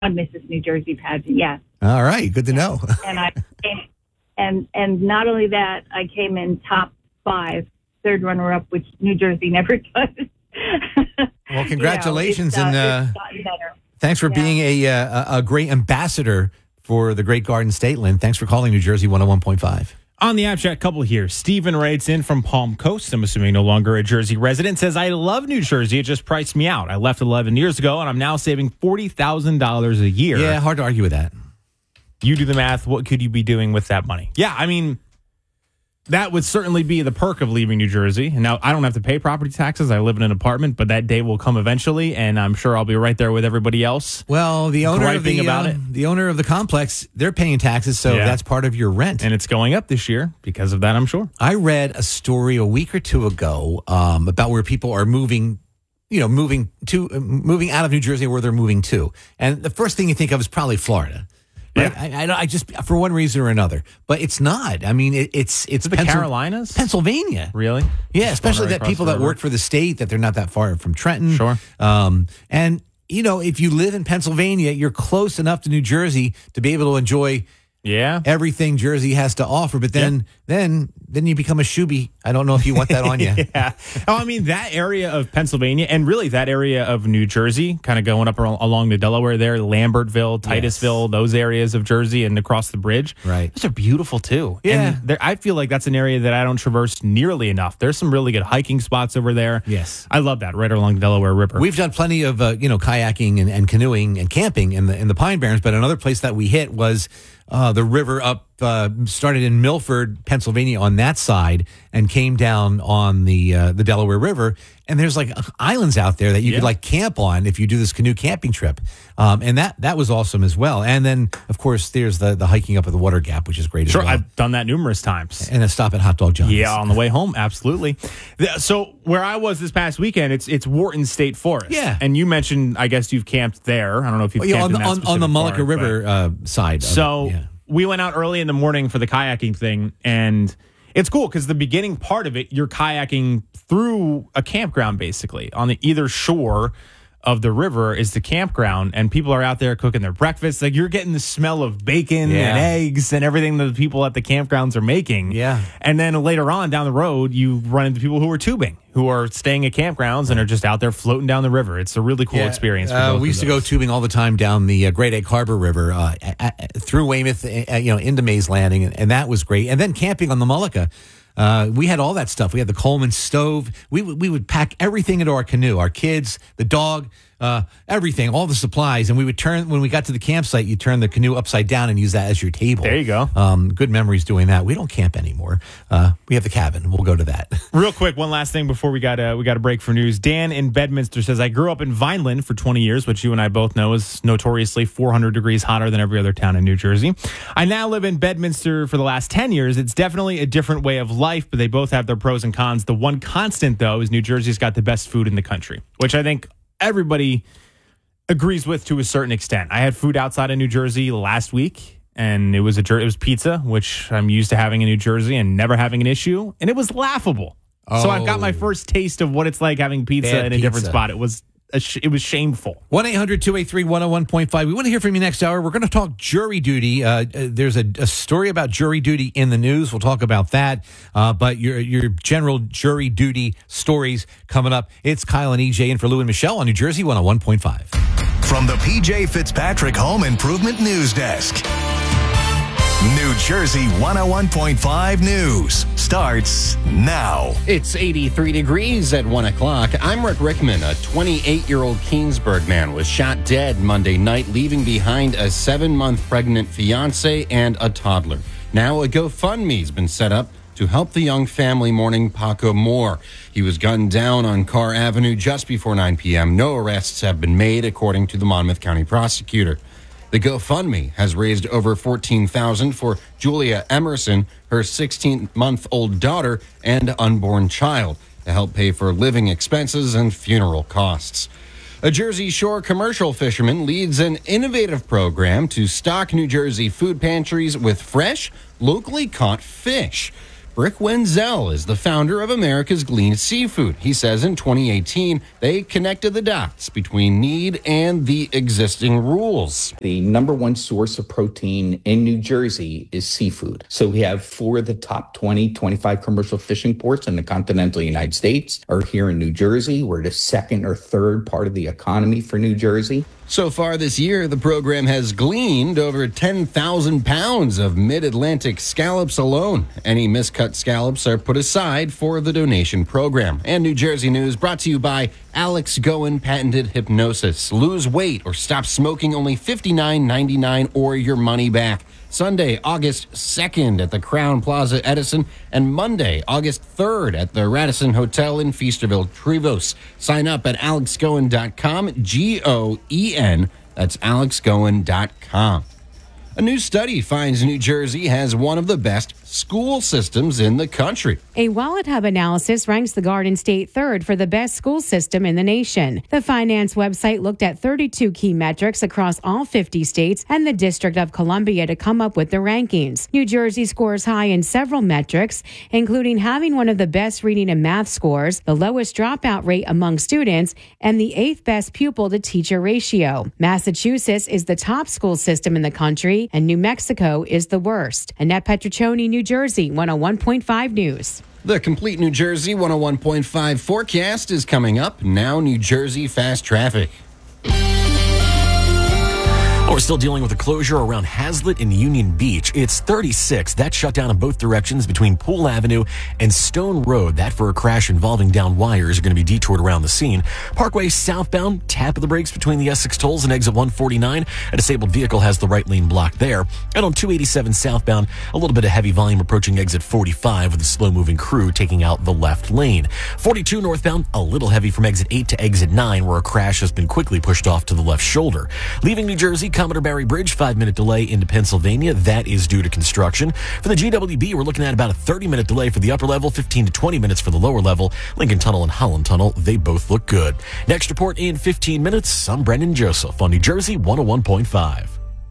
Mrs. New Jersey pageant. Yes. All right, good to know. And I came, and not only that, I came in top 5, third runner-up, which New Jersey never does. Well, congratulations, it's and gotten better. thanks for being a great ambassador for the great Garden State, Lynn. Thanks for calling New Jersey 101.5. On the app chat, couple here. Steven writes in from Palm Coast. I'm assuming no longer a Jersey resident. Says, I love New Jersey. It just priced me out. I left 11 years ago, and I'm now saving $40,000 a year. Yeah, hard to argue with that. You do the math. What could you be doing with that money? Yeah, I mean, that would certainly be the perk of leaving New Jersey. And now I don't have to pay property taxes. I live in an apartment, but that day will come eventually, and I'm sure I'll be right there with everybody else. Well, the owner of the one of the complex, they're paying taxes, so that's part of your rent, and it's going up this year because of that, I'm sure. I read a story a week or two ago about where people are moving out of New Jersey, where they're moving to, and the first thing you think of is probably Florida. Right? Yeah. I just, for one reason or another, but it's not. I mean, it's the Carolinas, Pennsylvania, really. Yeah, especially that people that work for the state, that they're not that far from Trenton. Sure. And if you live in Pennsylvania, you're close enough to New Jersey to be able to enjoy everything Jersey has to offer. But then you become a shoebie. I don't know if you want that on you. Yeah. Oh, I mean, that area of Pennsylvania and really that area of New Jersey, kind of going up along the Delaware there, Lambertville, Titusville, those areas of Jersey and across the bridge. Right. Those are beautiful too. Yeah. And I feel like that's an area that I don't traverse nearly enough. There's some really good hiking spots over there. Yes. I love that, right along the Delaware River. We've done plenty of, kayaking and canoeing and camping in the Pine Barrens, but another place that we hit was the river up, started in Milford, Pennsylvania on that side and came down on the Delaware River. And there's like islands out there that you could like camp on if you do this canoe camping trip. And that was awesome as well. And then, of course, there's the hiking up at the Water Gap, which is great as well. Sure, I've done that numerous times. And a stop at Hot Dog John's. Yeah, on the way home, absolutely. So where I was this past weekend, it's Wharton State Forest. Yeah. And you mentioned, I guess you've camped there. I don't know if you've camped on the Mullica River side. So we went out early in the morning for the kayaking thing, and it's cool because the beginning part of it, you're kayaking through a campground, basically. On the either shore of the river is the campground, and people are out there cooking their breakfast. Like, you're getting the smell of bacon and eggs and everything that the people at the campgrounds are making. Yeah. And then later on down the road, you run into people who are tubing, who are staying at campgrounds and are just out there floating down the river. It's a really cool experience. We used to go tubing all the time down the Great Egg Harbor River through Weymouth, into Mays Landing, and that was great. And then camping on the Mullica. We had all that stuff. We had the Coleman stove. We would pack everything into our canoe, our kids, the dog, everything, all the supplies. And we would when we got to the campsite, you turn the canoe upside down and use that as your table. There you go. Good memories doing that. We don't camp anymore. We have the cabin. We'll go to that. Real quick, one last thing before we got a break for news. Dan in Bedminster says, I grew up in Vineland for 20 years, which you and I both know is notoriously 400 degrees hotter than every other town in New Jersey. I now live in Bedminster for the last 10 years. It's definitely a different way of life, but they both have their pros and cons. The one constant, though, is New Jersey's got the best food in the country, which I think everybody agrees with to a certain extent. I had food outside of New Jersey last week, and it was pizza, which I'm used to having in New Jersey and never having an issue, and it was laughable. So I've got my first taste of what it's like having pizza in a different spot. It was shameful. 1-800-283-101.5. We want to hear from you next hour. We're going to talk jury duty. There's a story about jury duty in the news. We'll talk about that. But your general jury duty stories coming up. It's Kyle and EJ in for Lou and Michelle on New Jersey 101.5. From the PJ Fitzpatrick Home Improvement News Desk. New Jersey 101.5 News starts now. It's 83 degrees at 1 o'clock. I'm Rick Rickman. A 28-year-old Keensburg man was shot dead Monday night, leaving behind a 7-month pregnant fiance and a toddler. Now a GoFundMe's been set up to help the young family mourning Paco Moore. He was gunned down on Carr Avenue just before 9 p.m. No arrests have been made, according to the Monmouth County prosecutor. The GoFundMe has raised over $14,000 for Julia Emerson, her 16-month-old daughter and unborn child, to help pay for living expenses and funeral costs. A Jersey Shore commercial fisherman leads an innovative program to stock New Jersey food pantries with fresh, locally caught fish. Rick Wenzel is the founder of America's Glean Seafood. He says in 2018, they connected the dots between need and the existing rules. The number one source of protein in New Jersey is seafood. So we have 4 of the top 25 commercial fishing ports in the continental United States are here in New Jersey. We're the second or third part of the economy for New Jersey. So far this year, the program has gleaned over 10,000 pounds of mid-Atlantic scallops alone. Any miscut scallops are put aside for the donation program. And New Jersey News brought to you by Alex Goen Patented Hypnosis. Lose weight or stop smoking, only $59.99 or your money back. Sunday, August 2nd at the Crown Plaza Edison, and Monday, August 3rd at the Radisson Hotel in Feasterville, Trevose. Sign up at alexgoen.com, G-O-E-N. That's alexgoen.com. A new study finds New Jersey has one of the best school systems in the country. A Wallet Hub analysis ranks the Garden State third for the best school system in the nation. The finance website looked at 32 key metrics across all 50 states and the District of Columbia to come up with the rankings. New Jersey scores high in several metrics, including having one of the best reading and math scores, the lowest dropout rate among students, and the 8th best pupil-to-teacher ratio. Massachusetts is the top school system in the country, and New Mexico is the worst. Annette Petriccioni, New Jersey, 101.5 News. The complete New Jersey 101.5 forecast is coming up. Now, New Jersey fast traffic. We're still dealing with a closure around Hazlitt and Union Beach. It's 36. That shut down in both directions between Poole Avenue and Stone Road. That for a crash involving down wires are going to be detoured around the scene. Parkway southbound, tap of the brakes between the Essex tolls and exit 149. A disabled vehicle has the right lane blocked there. And on 287 southbound, a little bit of heavy volume approaching exit 45 with a slow-moving crew taking out the left lane. 42 northbound, a little heavy from exit 8 to exit 9 where a crash has been quickly pushed off to the left shoulder. Leaving New Jersey, Commodore Barry Bridge, 5-minute delay into Pennsylvania. That is due to construction. For the GWB, we're looking at about a 30-minute delay for the upper level, 15 to 20 minutes for the lower level. Lincoln Tunnel and Holland Tunnel, they both look good. Next report in 15 minutes. I'm Brendan Joseph on New Jersey 101.5.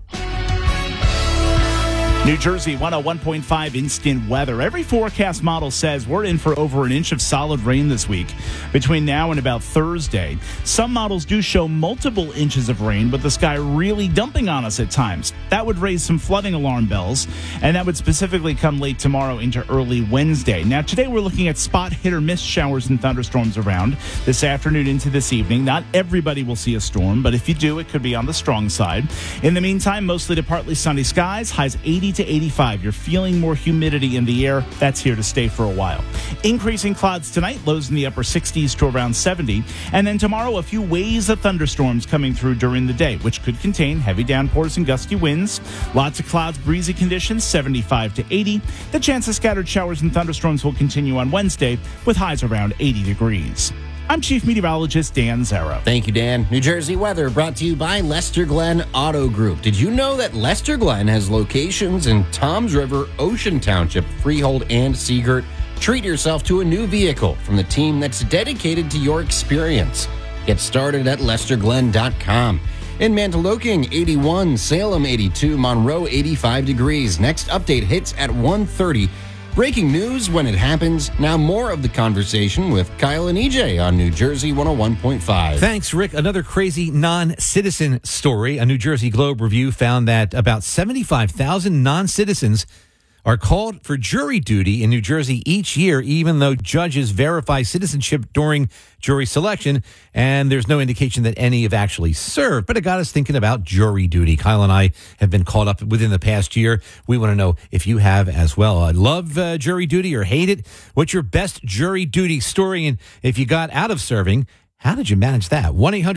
New Jersey 101.5 instant weather. Every forecast model says we're in for over an inch of solid rain this week between now and about Thursday. Some models do show multiple inches of rain, but the sky really dumping on us at times. That would raise some flooding alarm bells, and that would specifically come late tomorrow into early Wednesday. Now, today we're looking at spot hit or miss showers and thunderstorms around this afternoon into this evening. Not everybody will see a storm, but if you do, it could be on the strong side. In the meantime, mostly to partly sunny skies, highs 80 to 85. You're feeling more humidity in the air. That's here to stay for a while. Increasing clouds tonight, lows in the upper 60s to around 70. And then tomorrow, a few waves of thunderstorms coming through during the day, which could contain heavy downpours and gusty winds. Lots of clouds, breezy conditions, 75 to 80. The chance of scattered showers and thunderstorms will continue on Wednesday with highs around 80 degrees. I'm Chief Meteorologist Dan Zarrow. Thank you, Dan. New Jersey weather brought to you by Lester Glen Auto Group. Did you know that Lester Glen has locations in Toms River, Ocean Township, Freehold, and Seagirt? Treat yourself to a new vehicle from the team that's dedicated to your experience. Get started at lesterglen.com. In Mantoloking, 81, Salem, 82, Monroe, 85 degrees. Next update hits at 1:30. Breaking news when it happens. Now more of the conversation with Kyle and EJ on New Jersey 101.5. Thanks, Rick. Another crazy non-citizen story. A New Jersey Globe review found that about 75,000 non-citizens are called for jury duty in New Jersey each year, even though judges verify citizenship during jury selection, and there's no indication that any have actually served. But it got us thinking about jury duty. Kyle and I have been caught up within the past year. We want to know if you have as well. I love jury duty or hate it. What's your best jury duty story? And if you got out of serving, how did you manage that?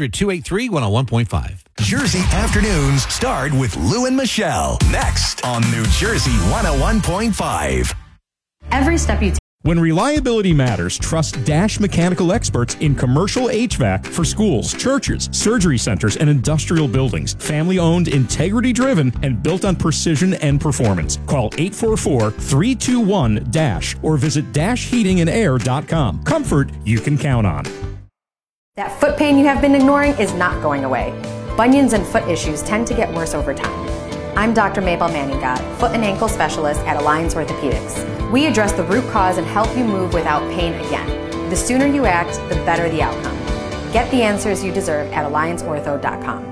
1-800-283-101.5. Jersey Afternoons start with Lou and Michelle. Next on New Jersey 101.5. Every step you take. When reliability matters, trust Dash Mechanical experts in commercial HVAC for schools, churches, surgery centers, and industrial buildings. Family-owned, integrity-driven, and built on precision and performance. Call 844-321-DASH or visit dashheatingandair.com. Comfort you can count on. That foot pain you have been ignoring is not going away. Bunions and foot issues tend to get worse over time. I'm Dr. Mabel Manningot, foot and ankle specialist at Alliance Orthopedics. We address the root cause and help you move without pain again. The sooner you act, the better the outcome. Get the answers you deserve at allianceortho.com.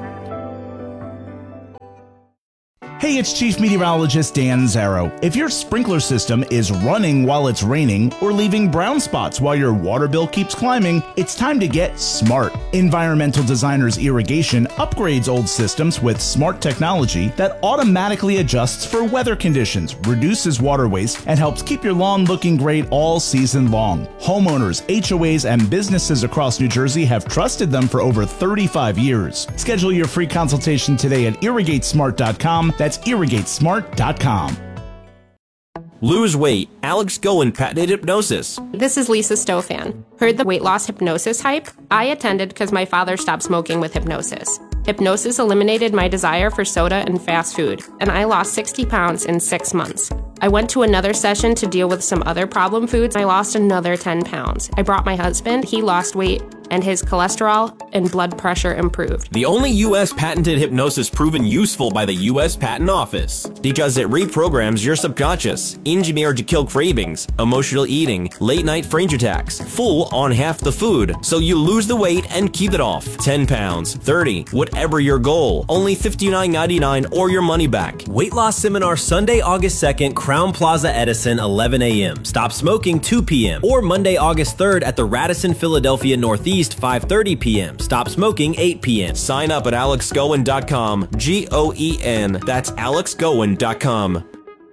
Hey, it's Chief Meteorologist Dan Zarrow. If your sprinkler system is running while it's raining or leaving brown spots while your water bill keeps climbing, it's time to get smart. Environmental Designers Irrigation upgrades old systems with smart technology that automatically adjusts for weather conditions, reduces water waste, and helps keep your lawn looking great all season long. Homeowners, HOAs, and businesses across New Jersey have trusted them for over 35 years. Schedule your free consultation today at irrigatesmart.com. That's irrigatesmart.com. Lose weight. Alex Goen patented hypnosis. This is Lisa Stofan. Heard the weight loss hypnosis hype? I attended because my father stopped smoking with hypnosis. Hypnosis eliminated my desire for soda and fast food, and I lost 60 pounds in 6 months. I went to another session to deal with some other problem foods. I lost another 10 pounds. I brought my husband. He lost weight, and his cholesterol and blood pressure improved. The only U.S. patented hypnosis proven useful by the U.S. Patent Office. Because it reprograms your subconscious, engineered to kill cravings, emotional eating, late night fringe attacks, full on half the food, so you lose the weight and keep it off. 10 pounds, 30, whatever your goal. Only $59.99 or your money back. Weight loss seminar Sunday, August 2nd, Crown Plaza Edison, 11 a.m. Stop smoking, 2 p.m. Or Monday, August 3rd at the Radisson Philadelphia Northeast, 5:30 p.m. Stop smoking, 8 p.m. Sign up at alexgoen.com. Goen. That's alexgoen.com.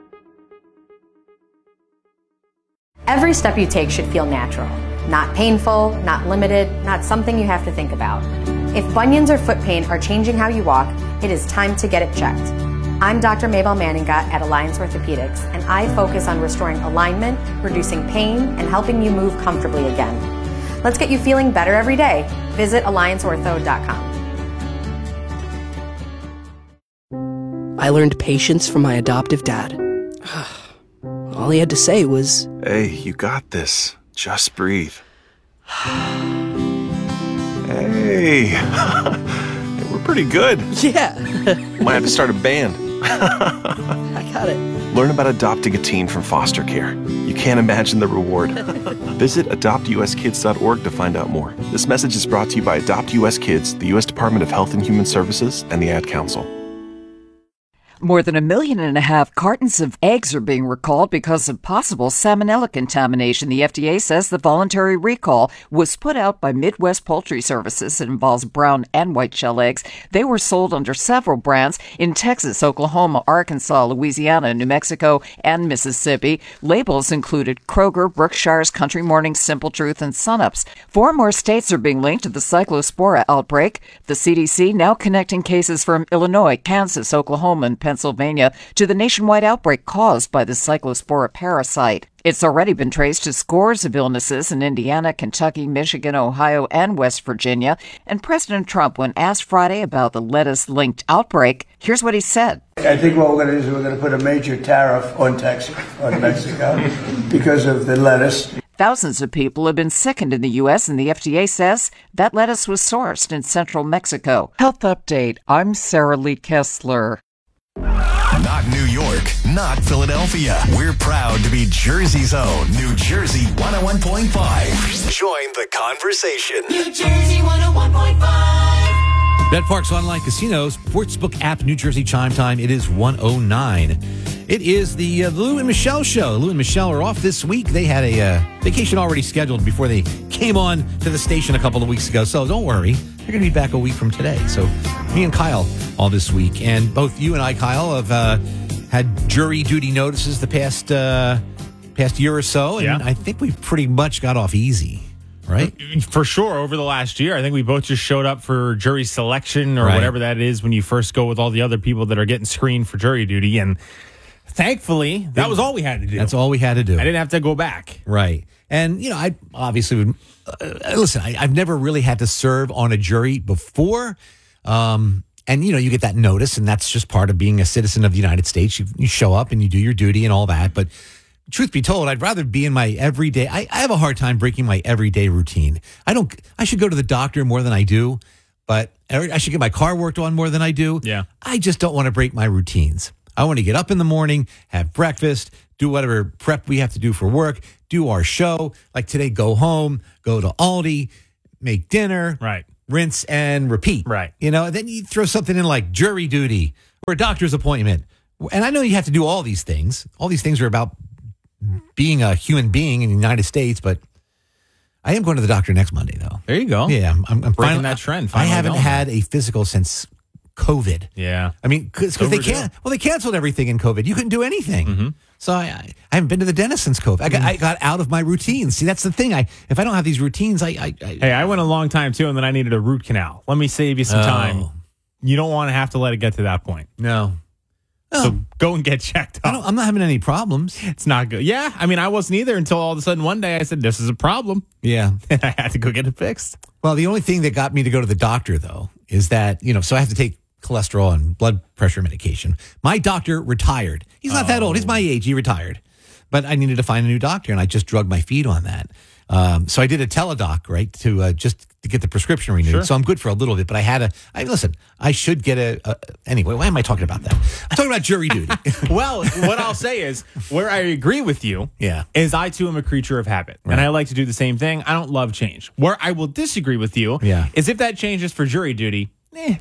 Every step you take should feel natural. Not painful, not limited, not something you have to think about. If bunions or foot pain are changing how you walk, it is time to get it checked. I'm Dr. Mabel Manningot at Alliance Orthopedics, and I focus on restoring alignment, reducing pain, and helping you move comfortably again. Let's get you feeling better every day. Visit allianceortho.com. I learned patience from my adoptive dad. All he had to say was, "Hey, you got this. Just breathe." Hey, we're pretty good. Yeah. Might have to start a band. I got it. Learn about adopting a teen from foster care. You can't imagine the reward. Visit adoptuskids.org to find out more. This message is brought to you by Adopt US Kids, the U.S. Department of Health and Human Services, and the Ad Council. More than 1.5 million cartons of eggs are being recalled because of possible salmonella contamination. The FDA says the voluntary recall was put out by Midwest Poultry Services. It involves brown and white shell eggs. They were sold under several brands in Texas, Oklahoma, Arkansas, Louisiana, New Mexico, and Mississippi. Labels included Kroger, Berkshire's, Country Morning, Simple Truth, and Sunups. 4 more states are being linked to the Cyclospora outbreak. The CDC now connecting cases from Illinois, Kansas, Oklahoma, and Pennsylvania to the nationwide outbreak caused by the Cyclospora parasite. It's already been traced to scores of illnesses in Indiana, Kentucky, Michigan, Ohio, and West Virginia. And President Trump, when asked Friday about the lettuce-linked outbreak, here's what he said. I think what we're going to do is we're going to put a major tariff on Mexico because of the lettuce. Thousands of people have been sickened in the U.S., and the FDA says that lettuce was sourced in central Mexico. Health Update. I'm Sarah Lee Kessler. Not New York, not Philadelphia. We're proud to be Jersey's own New Jersey 101.5. Join the conversation. New Jersey 101.5. BetParks Online Casinos Sportsbook app, New Jersey chime time. It is 1:09. It is the Lou and Michelle show. Lou and Michelle are off this week. They had a vacation already scheduled before they came on to the station a couple of weeks ago. So don't worry. They're going to be back a week from today. So me and Kyle all this week. And both you and I, Kyle, have had jury duty notices the past year or so. And Yeah. I think we've pretty much got off easy, right? For sure, over the last year. I think we both just showed up for jury selection or Right. whatever that is when you first go with all the other people that are getting screened for jury duty. And thankfully, that was all we had to do. That's all we had to do. I didn't have to go back. Right. And, you know, I obviously would listen, I've never really had to serve on a jury before. And, you know, you get that notice, and that's just part of being a citizen of the United States. You show up and you do your duty and all that. But truth be told, I'd rather be in my everyday. I have a hard time breaking my everyday routine. I should go to the doctor more than I do. but I should get my car worked on more than I do. Yeah. I just don't want to break my routines. I want to get up in the morning, have breakfast, do whatever prep we have to do for work, do our show. Like today, go home, go to Aldi, make dinner, right, rinse and repeat. Right. You know, and then you throw something in like jury duty or a doctor's appointment. And I know you have to do all these things. All these things are about being a human being in the United States, but I am going to the doctor next Monday, though. There you go. Yeah, I'm breaking finally, that trend. I haven't going. had a physical since COVID. Yeah. I mean, because they can't. Well, they canceled everything in COVID. You couldn't do anything. Mm-hmm. So I haven't been to the dentist since COVID. I got out of my routine. See, that's the thing. If I don't have these routines, Hey, I went a long time too, and then I needed a root canal. Let me save you some time. You don't want to have to let it get to that point. No. So go and get checked out. I'm not having any problems. It's not good. Yeah, I mean, I wasn't either until all of a sudden one day I said, this is a problem. Yeah. And I had to go get it fixed. Well, the only thing that got me to go to the doctor, though, is that, so I have to take cholesterol and blood pressure medication. My doctor retired. He's not that old. He's my age. He retired. But I needed to find a new doctor, and I just drugged my feet on that. So I did a teledoc, right, to just to get the prescription renewed. Sure. So I'm good for a little bit, but listen, I should get anyway, why am I talking about that? I'm talking about jury duty. Well, what I'll say is where I agree with you is I too am a creature of habit. Right. And I like to do the same thing. I don't love change. Where I will disagree with you is if that change is for jury duty,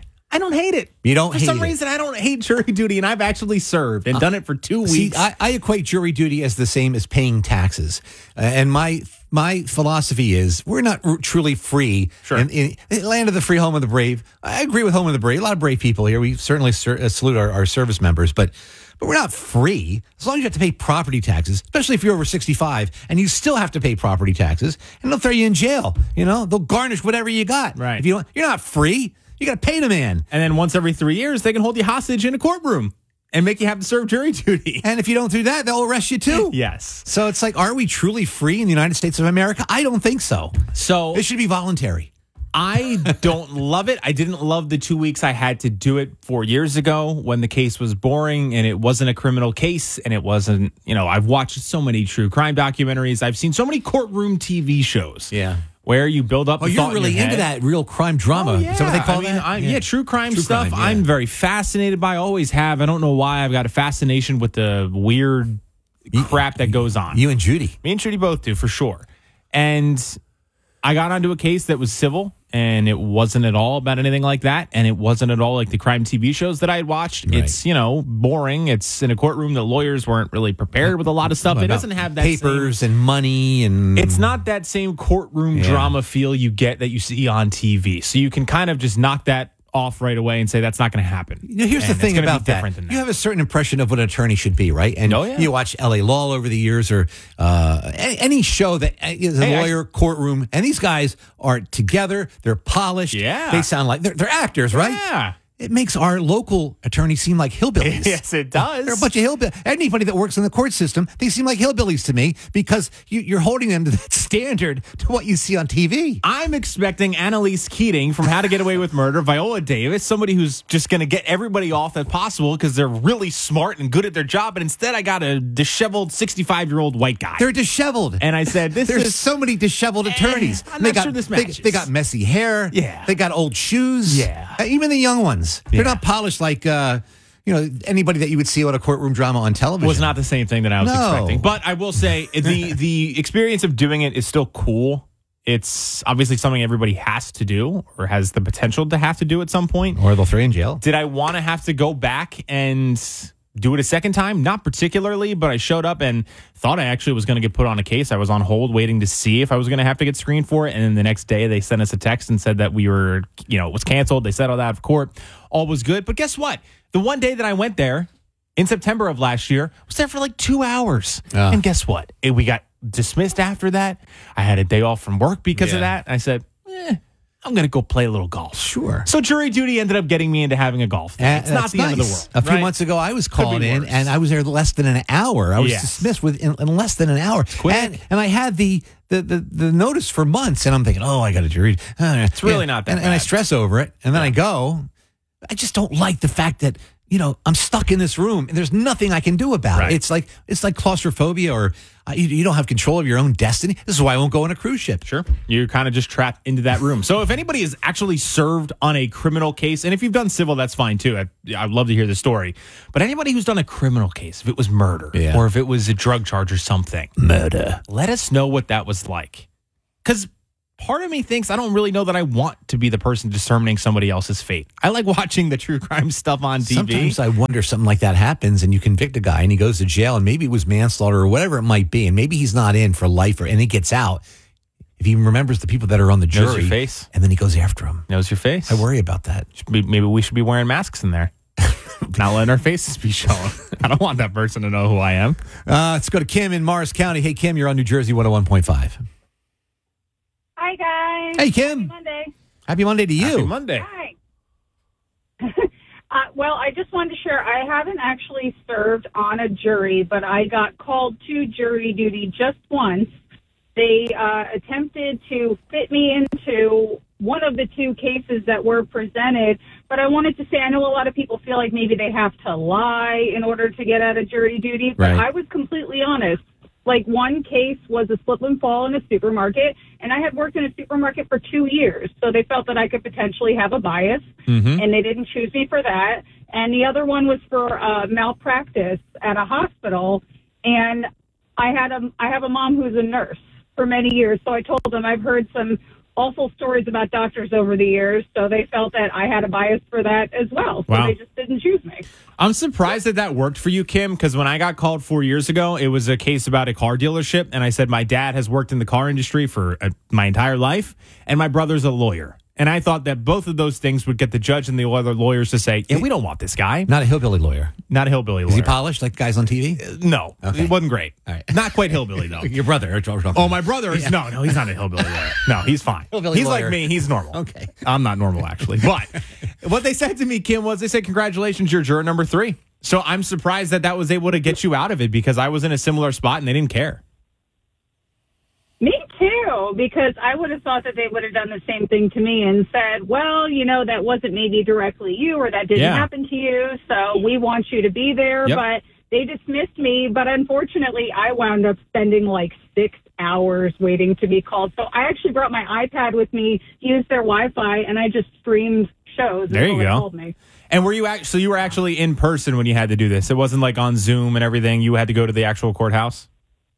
I don't hate it. You don't hate it. For some reason, I don't hate jury duty, and I've actually served and done it for 2 weeks. See, I equate jury duty as the same as paying taxes. And my philosophy is we're not truly free. Sure. In the land of the free, home of the brave. I agree with home of the brave. A lot of brave people here. We certainly salute our service members, but we're not free. As long as you have to pay property taxes, especially if you're over 65, and you still have to pay property taxes, and they'll throw you in jail. They'll garnish whatever you got. Right. If you're not free. You got to pay the man. And then once every 3 years, they can hold you hostage in a courtroom and make you have to serve jury duty. And if you don't do that, they'll arrest you too. Yes. So it's like, are we truly free in the United States of America? I don't think so. So it should be voluntary. I don't love it. I didn't love the 2 weeks I had to do it 4 years ago when the case was boring and it wasn't a criminal case and it wasn't, I've watched so many true crime documentaries. I've seen so many courtroom TV shows. Yeah. Where you build up. Oh, you're really into that real crime drama. Oh, yeah. Is that what they call that? True crime stuff. Crime, yeah. I'm very fascinated by. Always have. I don't know why. I've got a fascination with the weird crap that goes on. You and Judy. Me and Judy both do, for sure. And I got onto a case that was civil, and it wasn't at all about anything like that. And it wasn't at all like the crime TV shows that I had watched. Right. It's, boring. It's in a courtroom. The lawyers weren't really prepared with a lot of stuff. It doesn't have that papers and money and it's not that same courtroom drama feel you get that you see on TV. So you can kind of just knock that off right away and say that's not going to happen. Here's the thing about that. You have a certain impression of what an attorney should be, right? And you watch L.A. Law over the years or any show that is a lawyer, courtroom, and these guys are together. They're polished. Yeah. They sound like they're actors, right? Yeah. It makes our local attorneys seem like hillbillies. Yes, it does. They're a bunch of hillbillies. Anybody that works in the court system, they seem like hillbillies to me because you're holding them to that standard to what you see on TV. I'm expecting Annalise Keating from How to Get Away with Murder, Viola Davis, somebody who's just going to get everybody off as possible because they're really smart and good at their job. And instead, I got a disheveled 65-year-old white guy. They're disheveled. And I said, there's so many disheveled attorneys. I'm not sure this matches. They got messy hair. Yeah. They got old shoes. Yeah. Even the young ones. They're not polished like anybody that you would see on a courtroom drama on television. Was not the same thing that I was expecting. But I will say the experience of doing it is still cool. It's obviously something everybody has to do or has the potential to have to do at some point. Or they'll throw you in jail. Did I want to have to go back and do it a second time? Not particularly, but I showed up and thought I actually was going to get put on a case. I was on hold waiting to see if I was going to have to get screened for it. And then the next day they sent us a text and said that we were, it was canceled. They settled out of court. All was good. But guess what? The one day that I went there in September of last year, I was there for like 2 hours. And guess what? We got dismissed after that. I had a day off from work because of that. I said, I'm going to go play a little golf. Sure. So jury duty ended up getting me into having a golf day. It's not the end of the world. A few months ago, I was called in, and I was there less than an hour. I was dismissed in less than an hour. And I had the notice for months, and I'm thinking, I got a jury. It's really not that bad. And I stress over it, and then I go. I just don't like the fact that I'm stuck in this room and there's nothing I can do about it. It's like claustrophobia, or you don't have control of your own destiny. This is why I won't go on a cruise ship. Sure. You're kind of just trapped into that room. So if anybody is actually served on a criminal case, and if you've done civil, that's fine too. I'd love to hear the story. But anybody who's done a criminal case, if it was murder or if it was a drug charge or something, murder, let us know what that was like. Because part of me thinks I don't really know that I want to be the person determining somebody else's fate. I like watching the true crime stuff on TV. Sometimes I wonder something like that happens and you convict a guy and he goes to jail and maybe it was manslaughter or whatever it might be. And maybe he's not in for life and he gets out. If he remembers the people that are on the jury. Knows your face. And then he goes after him. Knows your face. I worry about that. Maybe we should be wearing masks in there. Not letting our faces be shown. I don't want that person to know who I am. Let's go to Kim in Morris County. Hey, Kim, you're on New Jersey 101.5. Hi, guys. Hey, Kim. Happy Monday. Happy Monday to you. Happy Monday. Hi. Well, I just wanted to share, I haven't actually served on a jury, but I got called to jury duty just once. They attempted to fit me into one of the two cases that were presented, but I wanted to say, I know a lot of people feel like maybe they have to lie in order to get out of jury duty, but I was completely honest. Like, one case was a slip and fall in a supermarket, and I had worked in a supermarket for 2 years, so they felt that I could potentially have a bias, and they didn't choose me for that. And the other one was for malpractice at a hospital, and I have a mom who's a nurse for many years, so I told them I've heard some awful stories about doctors over the years, so they felt that I had a bias for that as well. So they just didn't choose me. I'm surprised that worked for you, Kim, because when I got called 4 years ago, it was a case about a car dealership, and I said my dad has worked in the car industry for my entire life, and my brother's a lawyer. And I thought that both of those things would get the judge and the other lawyers to say, yeah, we don't want this guy. Not a hillbilly lawyer. Not a hillbilly lawyer. Is he polished like guys on TV? No. Okay. It wasn't great. All right. Not quite hillbilly, though. Your brother. Oh, my brother is... No, he's not a hillbilly lawyer. No, he's fine. Hillbilly he's lawyer. like me. He's normal. Okay. I'm not normal, actually. But what they said to me, Kim, was they said, congratulations, you're juror number 3. So I'm surprised that was able to get you out of it because I was in a similar spot and they didn't care. Me too, because I would have thought that they would have done the same thing to me and said, well, that wasn't maybe directly you or that didn't happen to you, so we want you to be there. But they dismissed me, but unfortunately I wound up spending like 6 hours waiting to be called. So I actually brought my iPad with me, used their Wi-Fi, and I just streamed shows there until you they go. called me. And were you actually in person when you had to do this? It wasn't like on Zoom and everything. You had to go to the actual courthouse?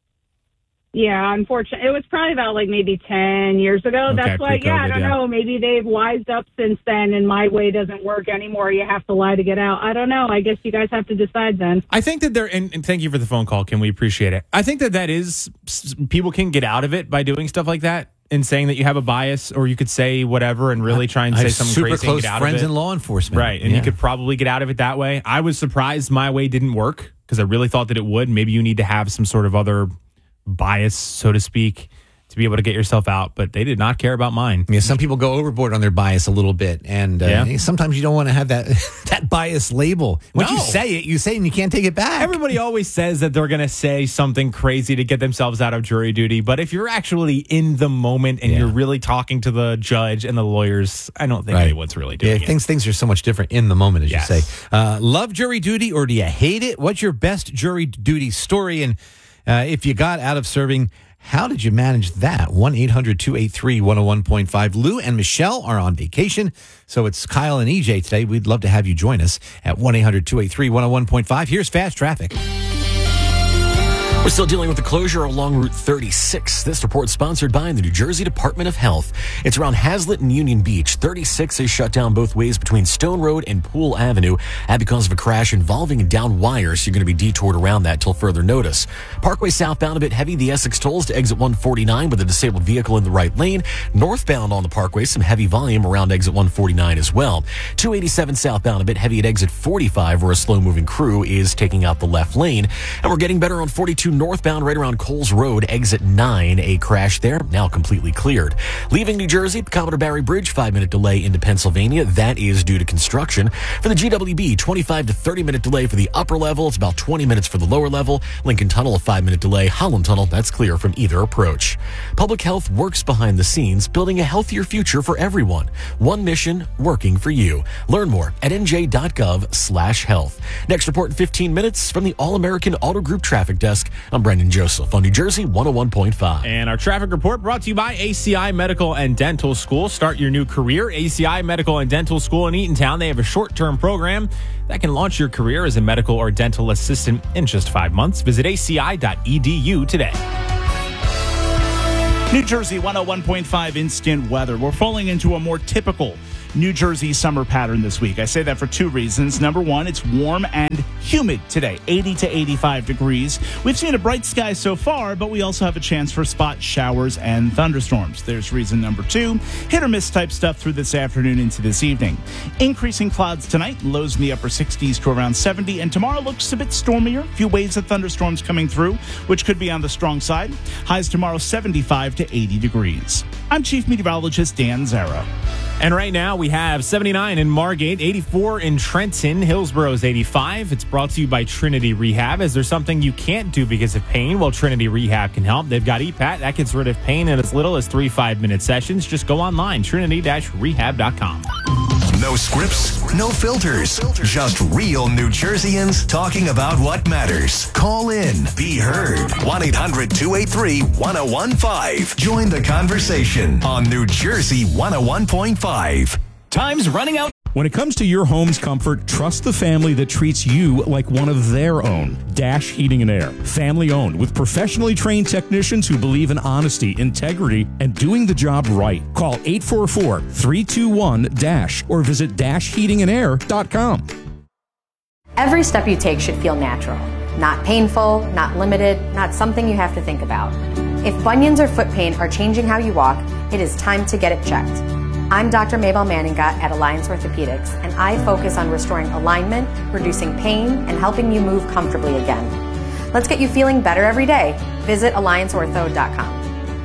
Yeah, unfortunately. It was probably about like maybe 10 years ago. Okay, that's why, I don't know. Maybe they've wised up since then and my way doesn't work anymore. You have to lie to get out. I don't know. I guess you guys have to decide then. I think that and thank you for the phone call, Kim. We appreciate it. I think that is, people can get out of it by doing stuff like that and saying that you have a bias, or you could say whatever and really try and say something crazy and get out of it. Super close friends in law enforcement. Right, and you could probably get out of it that way. I was surprised my way didn't work because I really thought that it would. Maybe you need to have some sort of other bias, so to speak, to be able to get yourself out, but they did not care about mine. Yeah, some people go overboard on their bias a little bit, and sometimes you don't want to have that bias label. Once you say it and you can't take it back. Everybody always says that they're going to say something crazy to get themselves out of jury duty, but if you're actually in the moment and you're really talking to the judge and the lawyers, I don't think anyone's really doing it. Things are so much different in the moment, as you say. Love jury duty or do you hate it? What's your best jury duty story? And if you got out of serving, how did you manage that? 1-800-283-101.5. Lou and Michelle are on vacation, so it's Kyle and EJ today. We'd love to have you join us at 1-800-283-101.5. Here's Fast Traffic. We're still dealing with the closure along Route 36. This report sponsored by the New Jersey Department of Health. It's around Hazlitt and Union Beach. 36 is shut down both ways between Stone Road and Poole Avenue. And because of a crash involving down wires, you're going to be detoured around that till further notice. Parkway southbound a bit heavy. The Essex tolls to exit 149 with a disabled vehicle in the right lane. Northbound on the Parkway, some heavy volume around exit 149 as well. 287 southbound a bit heavy at exit 45 where a slow-moving crew is taking out the left lane. And we're getting better on 42 2 northbound right around Coles Road, exit 9. A crash there, now completely cleared. Leaving New Jersey, Commodore Barry Bridge, 5-minute delay into Pennsylvania. That is due to construction. For the GWB, 25 to 30-minute delay for the upper level. It's about 20 minutes for the lower level. Lincoln Tunnel, a 5-minute delay. Holland Tunnel, that's clear from either approach. Public Health works behind the scenes, building a healthier future for everyone. One mission, working for you. Learn more at nj.gov/health. Next report in 15 minutes from the All-American Auto Group Traffic Desk. I'm Brendan Joseph on New Jersey 101.5. And our traffic report brought to you by ACI Medical and Dental School. Start your new career. ACI Medical and Dental School in Eatontown. They have a short-term program that can launch your career as a medical or dental assistant in just 5 months. Visit aci.edu today. New Jersey 101.5 instant weather. We're falling into a more typical New Jersey summer pattern this week. I say that for 2 reasons. Number one, it's warm and humid today, 80 to 85 degrees. We've seen a bright sky so far, but we also have a chance for spot showers and thunderstorms. There's reason number 2, hit or miss type stuff through this afternoon into this evening. Increasing clouds tonight, lows in the upper 60s to around 70, and tomorrow looks a bit stormier. A few waves of thunderstorms coming through, which could be on the strong side. Highs tomorrow 75 to 80 degrees. I'm Chief Meteorologist Dan Zarrow. And right now we have 79 in Margate, 84 in Trenton, Hillsboro's 85. It's brought to you by Trinity Rehab. Is there something you can't do because of pain? Well, Trinity Rehab can help. They've got EPAT. That gets rid of pain in as little as 3 5-minute sessions. Just go online, trinity-rehab.com. No scripts, no filters, just real New Jerseyans talking about what matters. Call in, be heard. 1-800-283-1015. Join the conversation on New Jersey 101.5. Time's running out. When it comes to your home's comfort, trust the family that treats you like one of their own. Dash Heating and Air. Family owned with professionally trained technicians who believe in honesty, integrity, and doing the job right. Call 844-321-DASH or visit dashheatingandair.com. Every step you take should feel natural. Not painful, not limited, not something you have to think about. If bunions or foot pain are changing how you walk, it is time to get it checked. I'm Dr. Mabel Manninga at Alliance Orthopedics, and I focus on restoring alignment, reducing pain, and helping you move comfortably again. Let's get you feeling better every day. Visit allianceortho.com.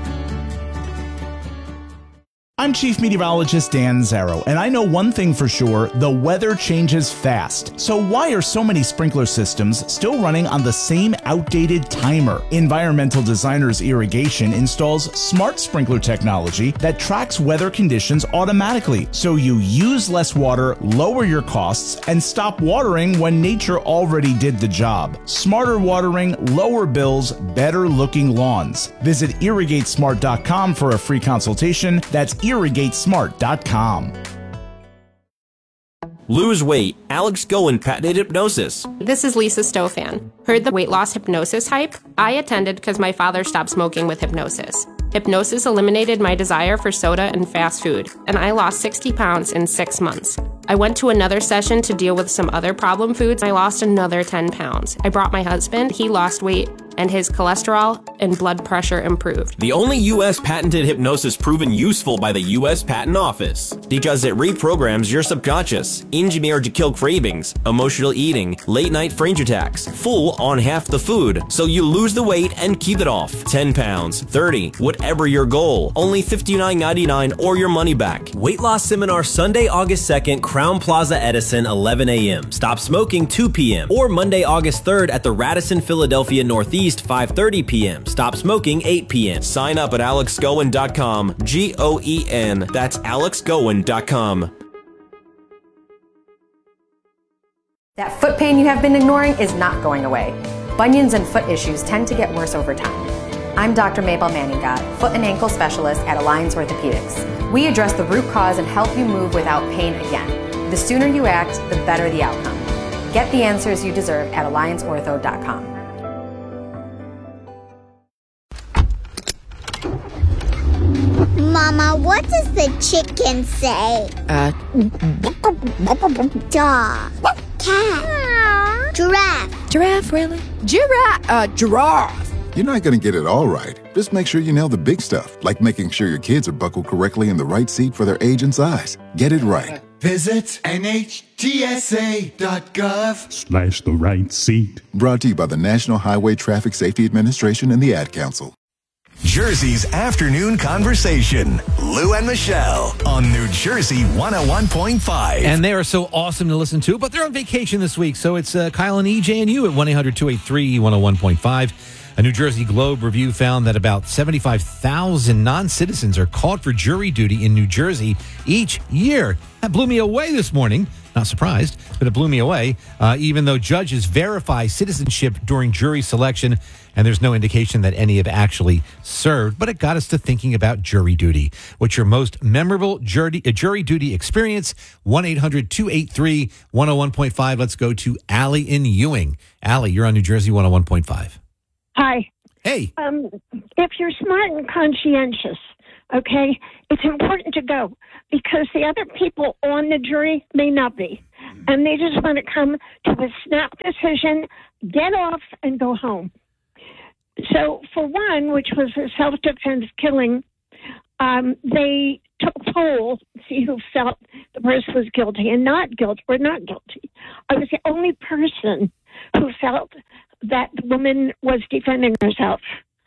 I'm Chief Meteorologist Dan Zarrow, and I know one thing for sure, the weather changes fast. So why are so many sprinkler systems still running on the same outdated timer? Environmental Designers Irrigation installs smart sprinkler technology that tracks weather conditions automatically, so you use less water, lower your costs, and stop watering when nature already did the job. Smarter watering, lower bills, better looking lawns. Visit irrigatesmart.com for a free consultation. That's irrigatesmart.com. Lose weight. Alex Goen patented hypnosis. This is Lisa Stofan. Heard the weight loss hypnosis hype? I attended because my father stopped smoking with hypnosis. Hypnosis eliminated my desire for soda and fast food, and I lost 60 pounds in 6 months. I went to another session to deal with some other problem foods. I lost another 10 pounds. I brought my husband. He lost weight, and his cholesterol and blood pressure improved. The only U.S. patented hypnosis proven useful by the U.S. Patent Office, because it reprograms your subconscious, engineered to kill cravings, emotional eating, late-night fringe attacks, full on half the food, so you lose the weight and keep it off. 10 pounds, 30, whatever your goal. Only $59.99 or your money back. Weight loss seminar Sunday, August 2nd, Crown Plaza Edison, 11 a.m. Stop smoking, 2 p.m. Or Monday, August 3rd at the Radisson Philadelphia Northeast, 5:30 p.m. Stop smoking, 8 p.m. Sign up at alexgoen.com. G-O-E-N. That's alexgoen.com. That foot pain you have been ignoring is not going away. Bunions and foot issues tend to get worse over time. I'm Dr. Mabel Manninga, foot and ankle specialist at Alliance Orthopedics. We address the root cause and help you move without pain again. The sooner you act, the better the outcome. Get the answers you deserve at allianceortho.com. Mama, what does the chicken say? Dog. Cat. Giraffe. Giraffe, really? Giraffe. You're not going to get it all right. Just make sure you nail the big stuff, like making sure your kids are buckled correctly in the right seat for their age and size. Get it right. Visit NHTSA.gov. / the right seat. Brought to you by the National Highway Traffic Safety Administration and the Ad Council. Jersey's afternoon conversation. Lou and Michelle on New Jersey 101.5. And they are so awesome to listen to, but they're on vacation this week. So it's Kyle and EJ and you at 1-800-283-101.5. A New Jersey Globe review found that about 75,000 non-citizens are called for jury duty in New Jersey each year. That blew me away this morning. Not surprised, but it blew me away. Even though judges verify citizenship during jury selection, and there's no indication that any have actually served, but it got us to thinking about jury duty. What's your most memorable jury duty experience? 1-800-283-101.5. Let's go to Allie in Ewing. Allie, you're on New Jersey 101.5. Hi. Hey. If you're smart and conscientious, okay, it's important to go because the other people on the jury may not be. And they just want to come to a snap decision, get off, and go home. So for one, which was a self-defense killing, they took a poll to see who felt the person was guilty and not guilty or not guilty. I was the only person who felt that the woman was defending herself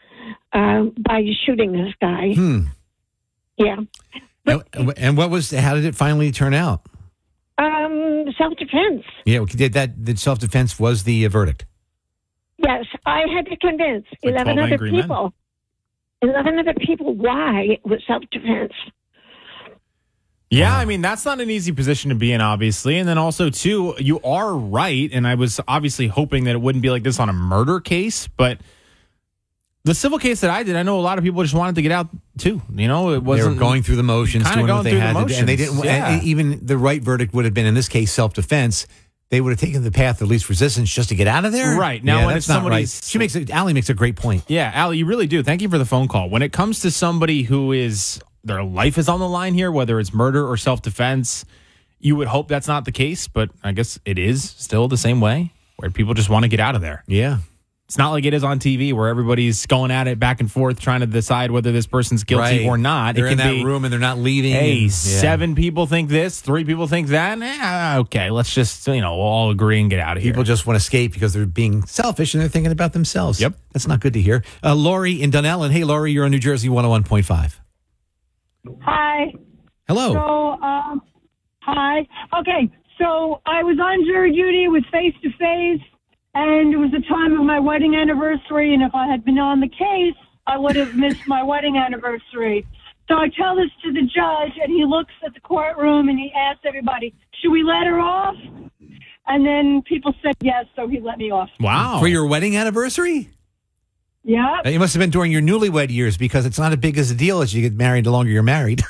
by shooting this guy. Yeah. And how did it finally turn out? Self-defense. Yeah, that self-defense was the verdict. Yes, I had to convince 11 other people. 11 other people why it was self-defense. Yeah, I mean, that's not an easy position to be in, obviously. And then also, too, you are right. And I was obviously hoping that it wouldn't be like this on a murder case. But the civil case that I did, I know a lot of people just wanted to get out, too. You know, it wasn't. They were going through the motions, doing what they had to do. And they didn't. Yeah. And even the right verdict would have been, in this case, self-defense. They would have taken the path of least resistance just to get out of there. Right. Now, when that's not right. Allie makes a great point. Yeah, Allie, you really do. Thank you for the phone call. When it comes to somebody who is, their life is on the line here, whether it's murder or self-defense, you would hope that's not the case, but I guess it is still the same way, where people just want to get out of there. Yeah. It's not like it is on TV where everybody's going at it back and forth trying to decide whether this person's guilty or not. They're in that room and they're not leaving. Hey, 7 people think this, 3 people think that. Okay, let's just, we'll all agree and get out of here. People just want to escape because they're being selfish and they're thinking about themselves. Yep. That's not good to hear. Lori in Dunellen. Hey, Lori, you're on New Jersey 101.5. Hi. Hello. So, hi. Okay, so I was on jury duty with Face to Face. And it was the time of my wedding anniversary, and if I had been on the case, I would have missed my wedding anniversary. So I tell this to the judge, and he looks at the courtroom, and he asks everybody, should we let her off? And then people said yes, so he let me off. Wow. For your wedding anniversary? Yeah. It must have been during your newlywed years because it's not as big as a deal as you get married the longer you're married.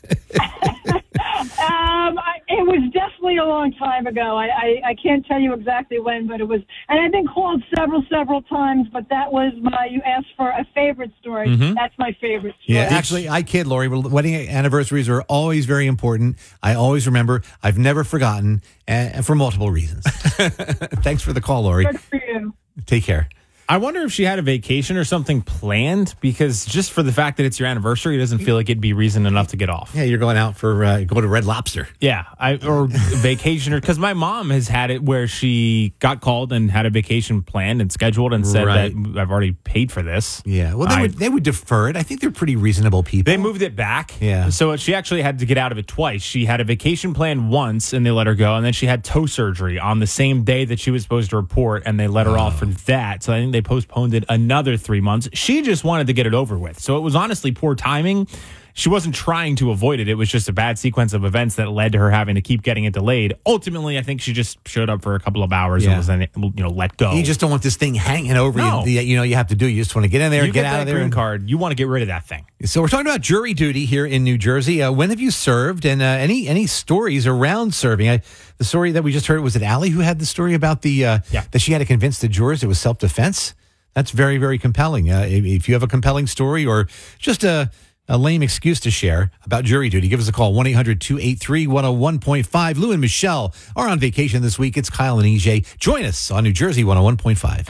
It was definitely a long time ago. I can't tell you exactly when, but it was, and I've been called several times, but that was you asked for a favorite story. Mm-hmm. That's my favorite story. Yeah, actually, I kid, Lori. Wedding anniversaries are always very important. I always remember. I've never forgotten, and for multiple reasons. Thanks for the call, Lori. Good for you. Take care. I wonder if she had a vacation or something planned, because just for the fact that it's your anniversary, it doesn't feel like it'd be reason enough to get off. Yeah, you're going out for go to Red Lobster. Yeah, or vacation, or because my mom has had it where she got called and had a vacation planned and scheduled and said that I've already paid for this. Yeah, well, they would defer it. I think they're pretty reasonable people. They moved it back. Yeah, so she actually had to get out of it twice. She had a vacation planned once and they let her go, and then she had toe surgery on the same day that she was supposed to report, and they let her off for that. So I think they postponed it another 3 months. She just wanted to get it over with. So it was honestly poor timing. She wasn't trying to avoid it. It was just a bad sequence of events that led to her having to keep getting it delayed. Ultimately, I think she just showed up for a couple of hours and was then, let go. You just don't want this thing hanging over you. You have to do. You just want to get in there and get out of there. Green card. You want to get rid of that thing. So we're talking about jury duty here in New Jersey. When have you served? And any stories around serving? The story that we just heard, was it Allie who had the story about that she had to convince the jurors it was self-defense? That's very, very compelling. If you have a compelling story or just a lame excuse to share about jury duty, give us a call, 1-800-283-101.5. Lou and Michelle are on vacation this week. It's Kyle and EJ. Join us on New Jersey 101.5.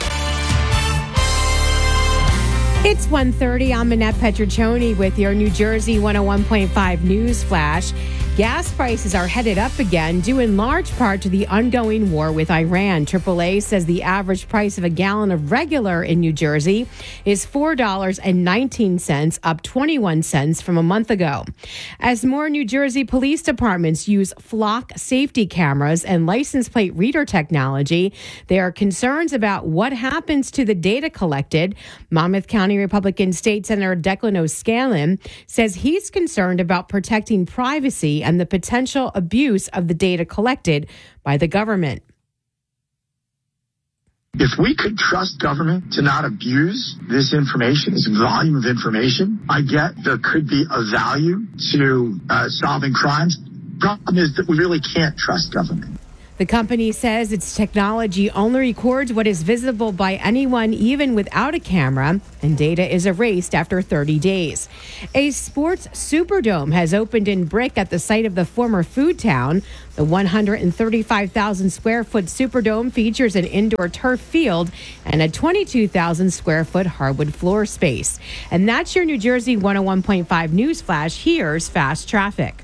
It's 1:30. I'm Manette Petriccioni with your New Jersey 101.5 News Flash. Gas prices are headed up again, due in large part to the ongoing war with Iran. AAA says the average price of a gallon of regular in New Jersey is $4.19, up 21 cents from a month ago. As more New Jersey police departments use flock safety cameras and license plate reader technology, there are concerns about what happens to the data collected. Monmouth County Republican State Senator Declan O'Scallon says he's concerned about protecting privacy and the potential abuse of the data collected by the government. If we could trust government to not abuse this information, this volume of information, I get there could be a value to solving crimes. Problem is that we really can't trust government. The company says its technology only records what is visible by anyone, even without a camera, and data is erased after 30 days. A sports Superdome has opened in brick at the site of the former food town. The 135,000 square foot Superdome features an indoor turf field and a 22,000 square foot hardwood floor space. And that's your New Jersey 101.5 news flash. Here's fast traffic.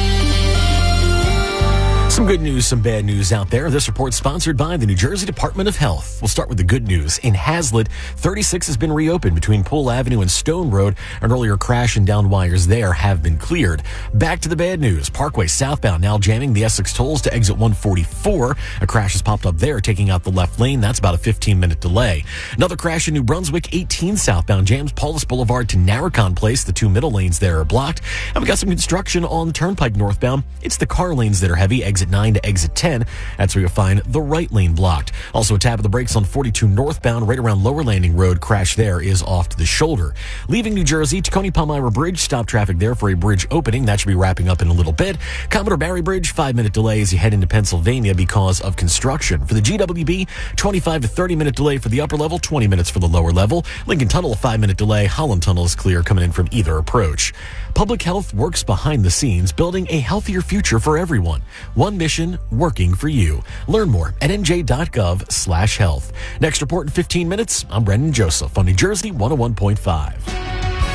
Some good news, some bad news out there. This report sponsored by the New Jersey Department of Health. We'll start with the good news. In Hazlet, 36 has been reopened between Poole Avenue and Stone Road. An earlier crash and down wires there have been cleared. Back to the bad news. Parkway southbound now jamming the Essex tolls to exit 144. A crash has popped up there, taking out the left lane. That's about a 15-minute delay. Another crash in New Brunswick, 18 southbound jams Paulus Boulevard to Narracon Place. The two middle lanes there are blocked. And we got some construction on the Turnpike northbound. It's the car lanes that are heavy, exit 9 to exit 10. That's where you'll find the right lane blocked. Also a tap of the brakes on 42 northbound right around Lower Landing Road. Crash there is off to the shoulder. Leaving New Jersey, Tacony Palmyra Bridge, stop traffic there for a bridge opening. That should be wrapping up in a little bit. Commodore Barry Bridge, 5-minute delay as you head into Pennsylvania because of construction. For the GWB, 25 to 30-minute delay for the upper level, 20 minutes for the lower level. Lincoln Tunnel, 5-minute delay. Holland Tunnel is clear coming in from either approach. Public health works behind the scenes, building a healthier future for everyone. One mission, working for you. Learn more at nj.gov/health. Next report in 15 minutes. I'm Brendan Joseph on New Jersey 101.5.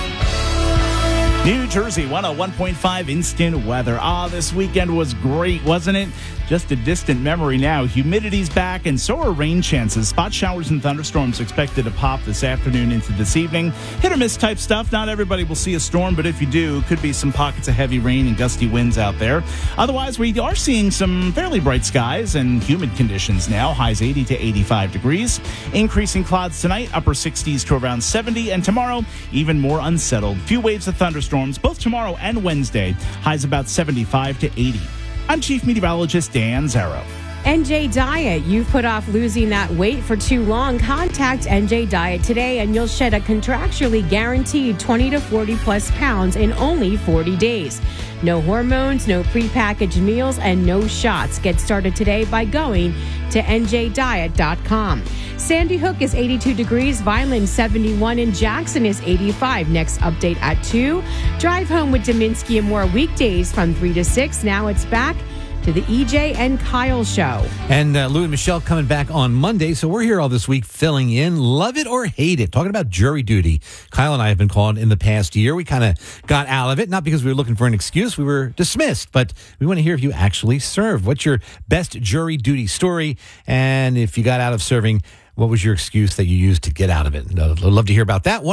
New Jersey 101.5 instant weather. This weekend was great, wasn't it? Just a distant memory now. Humidity's back, and so are rain chances. Spot showers and thunderstorms expected to pop this afternoon into this evening. Hit or miss type stuff. Not everybody will see a storm, but if you do, could be some pockets of heavy rain and gusty winds out there. Otherwise, we are seeing some fairly bright skies and humid conditions now. Highs 80 to 85 degrees. Increasing clouds tonight, upper 60s to around 70, and tomorrow, even more unsettled. Few waves of thunderstorms both tomorrow and Wednesday. Highs about 75 to 80. I'm Chief Meteorologist Dan Zarrow. NJ Diet. You've put off losing that weight for too long. Contact NJ Diet today and you'll shed a contractually guaranteed 20 to 40 plus pounds in only 40 days. No hormones, no prepackaged meals, and no shots. Get started today by going to njdiet.com. Sandy Hook is 82 degrees, Vineland 71, and Jackson is 85. Next update at 2. Drive home with Dominski and more weekdays from 3 to 6. Now it's back to the EJ and Kyle show. And Lou and Michelle coming back on Monday. So we're here all this week filling in. Love it or hate it. Talking about jury duty. Kyle and I have been called in the past year. We kind of got out of it, not because we were looking for an excuse. We were dismissed, but we want to hear if you actually served. What's your best jury duty story? And if you got out of serving, what was your excuse that you used to get out of it? I'd love to hear about that.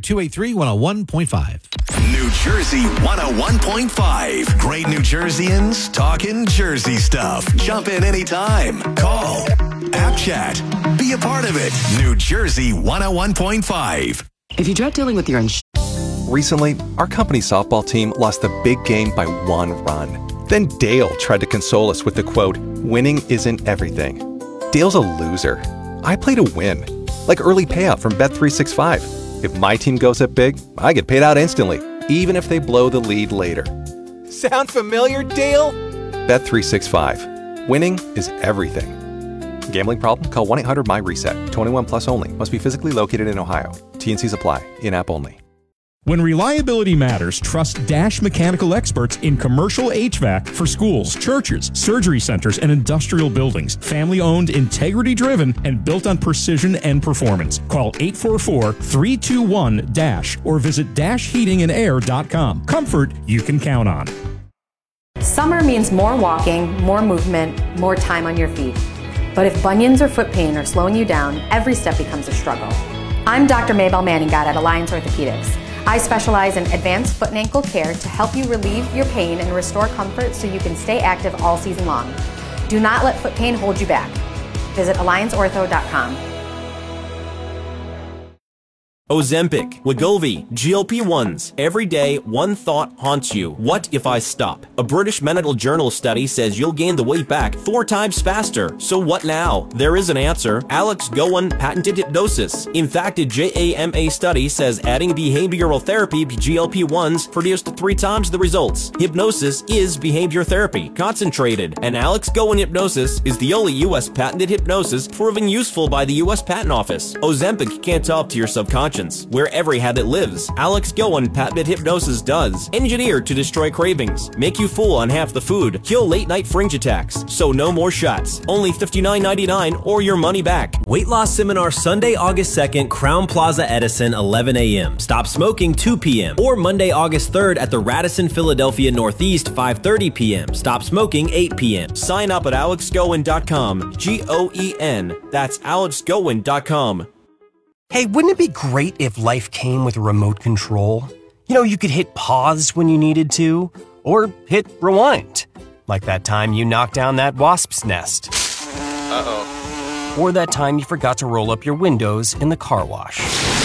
1-800-283-101.5. New Jersey 101.5. Great New Jerseyans talking Jersey stuff. Jump in anytime. Call. App chat. Be a part of it. New Jersey 101.5. If you dread dealing with your Recently, our company softball team lost the big game by 1 run. Then Dale tried to console us with the quote, "Winning isn't everything." Dale's a loser. I play to win, like early payout from Bet365. If my team goes up big, I get paid out instantly, even if they blow the lead later. Sound familiar, Dale? Bet365. Winning is everything. Gambling problem? Call 1-800-MY-RESET. 21 plus only. Must be physically located in Ohio. T&Cs apply. In-app only. When reliability matters, trust Dash Mechanical Experts in commercial HVAC for schools, churches, surgery centers, and industrial buildings. Family-owned, integrity-driven, and built on precision and performance. Call 844-321-DASH or visit dashheatingandair.com. Comfort you can count on. Summer means more walking, more movement, more time on your feet. But if bunions or foot pain are slowing you down, every step becomes a struggle. I'm Dr. Maybelle Manninghott at Alliance Orthopedics. I specialize in advanced foot and ankle care to help you relieve your pain and restore comfort so you can stay active all season long. Do not let foot pain hold you back. Visit allianceortho.com. Ozempic, Wegovy, GLP-1s. Every day, one thought haunts you. What if I stop? A British Medical Journal study says you'll gain the weight back 4 times faster. So what now? There is an answer. Alex Gowan patented hypnosis. In fact, a JAMA study says adding behavioral therapy, GLP-1s, produced 3 times the results. Hypnosis is behavior therapy, concentrated. And Alex Gowan hypnosis is the only U.S. patented hypnosis proven useful by the U.S. Patent Office. Ozempic can't talk to your subconscious. Where every habit lives. Alex Gowan patented hypnosis does. Engineered to destroy cravings, make you full on half the food, kill late night fringe attacks. So no more shots. Only $59.99 or your money back. Weight loss seminar Sunday, August 2nd, Crown Plaza Edison, 11 a.m. Stop smoking 2 p.m. Or Monday, August 3rd at the Radisson Philadelphia Northeast, 5:30 p.m. Stop smoking 8 p.m. Sign up at alexgowan.com. GOEN. That's alexgowan.com. Hey, wouldn't it be great if life came with a remote control? You know, you could hit pause when you needed to, or hit rewind. Like that time you knocked down that wasp's nest. Uh-oh. Or that time you forgot to roll up your windows in the car wash.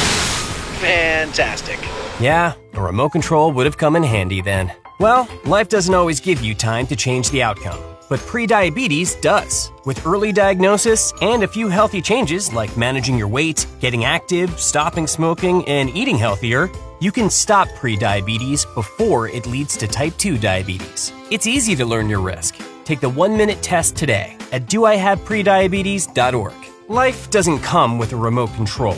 Fantastic. Yeah, a remote control would have come in handy then. Well, life doesn't always give you time to change the outcome. But prediabetes does. With early diagnosis and a few healthy changes like managing your weight, getting active, stopping smoking, and eating healthier, you can stop prediabetes before it leads to type 2 diabetes. It's easy to learn your risk. Take the 1-minute test today at doihaveprediabetes.org. Life doesn't come with a remote control.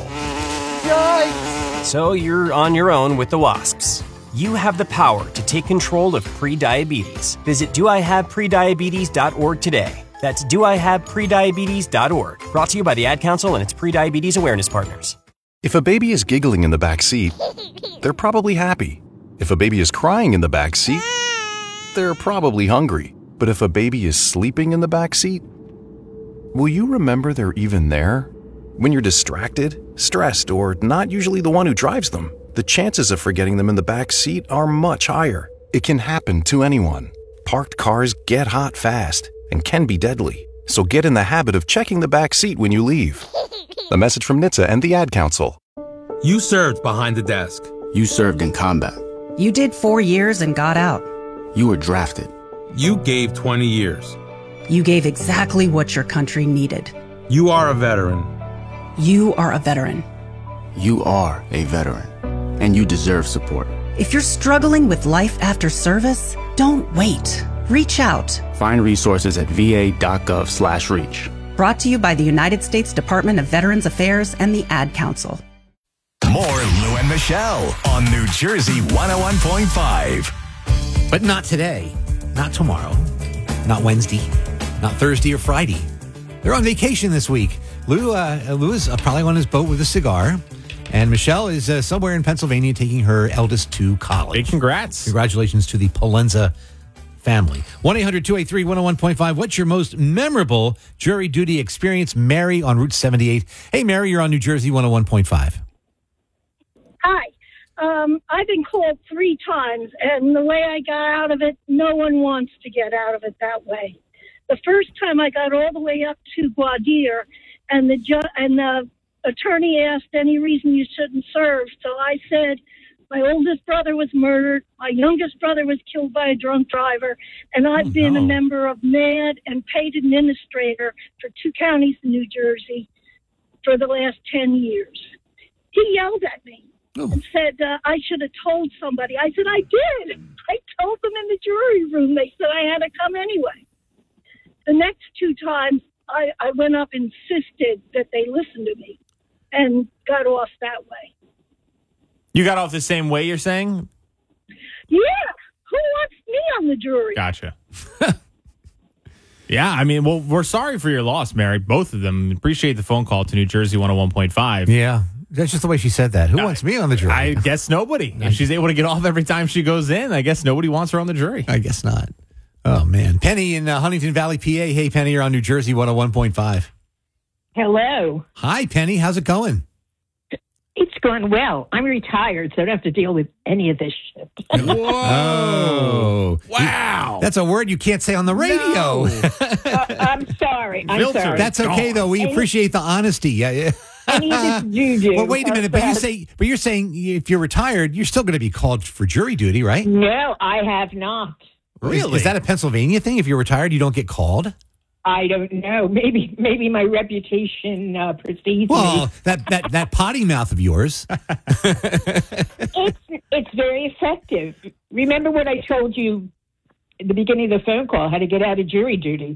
Yikes! So you're on your own with the wasps. You have the power to take control of prediabetes. Visit doihaveprediabetes.org today. That's doihaveprediabetes.org. Brought to you by the Ad Council and its prediabetes awareness partners. If a baby is giggling in the back seat, they're probably happy. If a baby is crying in the back seat, they're probably hungry. But if a baby is sleeping in the back seat, will you remember they're even there? When you're distracted, stressed, or not usually the one who drives them, the chances of forgetting them in the back seat are much higher. It can happen to anyone. Parked cars get hot fast and can be deadly. So get in the habit of checking the back seat when you leave. A message from NHTSA and the Ad Council. You served behind the desk. You served in combat. You did 4 years and got out. You were drafted. You gave 20 years. You gave exactly what your country needed. You are a veteran. You are a veteran. You are a veteran. And you deserve support. If you're struggling with life after service, don't wait. Reach out. Find resources at va.gov/reach. Brought to you by the United States Department of Veterans Affairs and the Ad Council. More Lou and Michelle on New Jersey 101.5. But not today, not tomorrow, not Wednesday, not Thursday or Friday. They're on vacation this week. Lou is probably on his boat with a cigar. And Michelle is somewhere in Pennsylvania taking her eldest to college. Big congrats. Congratulations to the Polenza family. 1-800-283-101.5. What's your most memorable jury duty experience? Mary on Route 78. Hey, Mary, you're on New Jersey 101.5. Hi. I've been called 3 times, and the way I got out of it, no one wants to get out of it that way. The first time I got all the way up to Gwadir, and the attorney asked any reason you shouldn't serve. So I said, my oldest brother was murdered. My youngest brother was killed by a drunk driver. And I've been a member of MAD and paid administrator for 2 counties in New Jersey for the last 10 years. He yelled at me and said, I should have told somebody. I said, I did. I told them in the jury room. They said I had to come anyway. The next 2 times, I went up and insisted that they listen to me and got off that way. You got off the same way, you're saying? Yeah. Who wants me on the jury? Gotcha. Yeah, I mean, well, we're sorry for your loss, Mary. Both of them. Appreciate the phone call to New Jersey 101.5. Yeah. That's just the way she said that. Who wants me on the jury? I guess nobody. If she's able to get off every time she goes in, I guess nobody wants her on the jury. I guess not. Oh, man. Penny in Huntington Valley, PA. Hey, Penny, you're on New Jersey 101.5. Hello. Hi, Penny. How's it going? It's going well. I'm retired, so I don't have to deal with any of this shit. Oh. Wow. That's a word you can't say on the radio. I'm sorry. I'm sorry. That's okay, though. We appreciate the honesty. Yeah. Any of this juju. Well, wait a minute. But you're saying if you're retired, you're still going to be called for jury duty, right? No, I have not. Really? Is that a Pennsylvania thing? If you're retired, you don't get called? I don't know. Maybe my reputation precedes Well, me. that potty mouth of yours. It's very effective. Remember what I told you at the beginning of the phone call, how to get out of jury duty.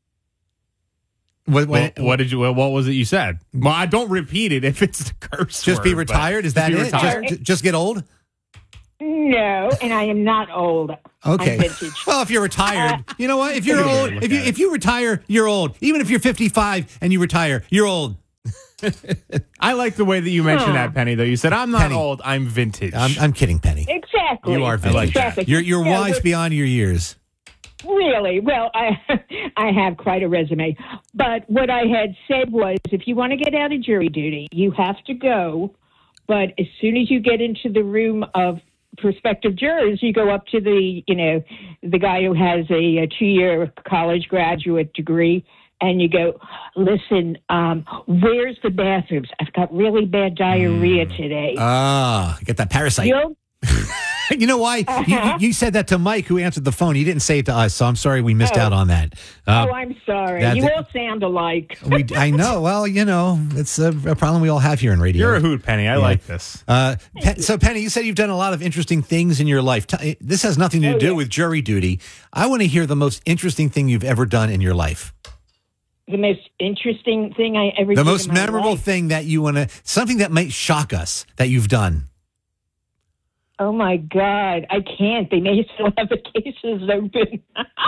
What was it you said? Well, I don't repeat it if it's a curse Just word, be retired? Is that it? Retired. Just get old? No, and I am not old. Okay. I'm vintage. Well, if you're retired, you know what? If you're old, if you retire, you're old. Even if you're 55 and you retire, you're old. I like the way that you mentioned Huh. that, Penny. Though you said I'm not old, I'm vintage. I'm kidding, Penny. Exactly. You are vintage. Exactly. You're Yeah, wise beyond your years. Really? Well, I have quite a resume. But what I had said was, if you want to get out of jury duty, you have to go. But as soon as you get into the room of prospective jurors, you go up to the guy who has a 2-year college graduate degree, and you go, listen, where's the bathrooms? I've got really bad diarrhea today. Get that parasite. You'll You know why? You said that to Mike, who answered the phone. He didn't say it to us, so I'm sorry we missed out on that. I'm sorry. You all sound alike. I know. Well, it's a problem we all have here in radio. You're a hoot, Penny. I like this. So, Penny, you said you've done a lot of interesting things in your life. This has nothing to do with jury duty. I want to hear the most interesting thing you've ever done in your life. The most interesting thing I ever did The most in my memorable life. thing that you want to, something that might shock us that you've done. Oh, my God. I can't. They may still have the cases open.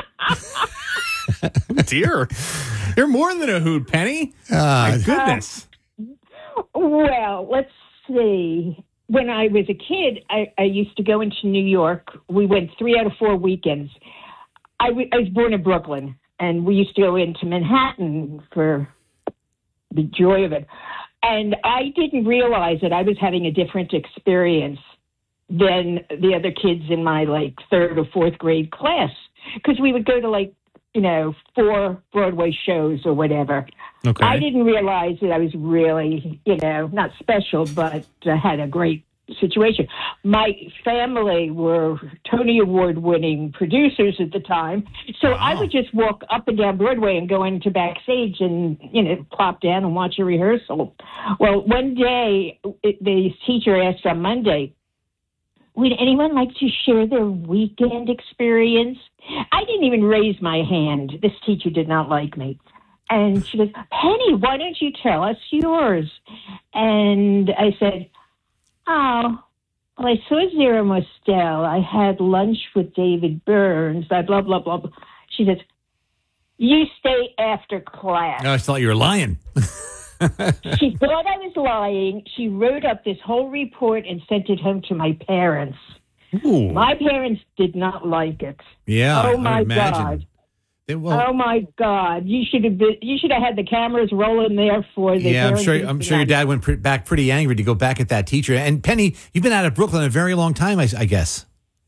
Dear, you're more than a hoot, Penny. My goodness. Well, let's see. When I was a kid, I used to go into New York. We went 3 out of 4 weekends. I was born in Brooklyn, and we used to go into Manhattan for the joy of it. And I didn't realize that I was having a different experience than the other kids in my 3rd or 4th grade class, because we would go to 4 Broadway shows or whatever. Okay. I didn't realize that I was really, not special, but had a great situation. My family were Tony Award-winning producers at the time, so I would just walk up and down Broadway and go into backstage and, plop down and watch a rehearsal. Well, one day, the teacher asked on Monday, would anyone like to share their weekend experience? I didn't even raise my hand. This teacher did not like me. And she goes, Penny, why don't you tell us yours? And I said, well, I saw Zero Mostel. I had lunch with David Burns. Blah, blah, blah, blah. She says, you stay after class. I thought you were lying. She thought I was lying. She wrote up this whole report and sent it home to my parents. Ooh. My parents did not like it. Yeah, Oh I my imagine. God. Oh my God! You should have had the cameras rolling there for the. Yeah, I'm parents sure your dad went back pretty angry to go back at that teacher. And Penny, you've been out of Brooklyn a very long time, I guess.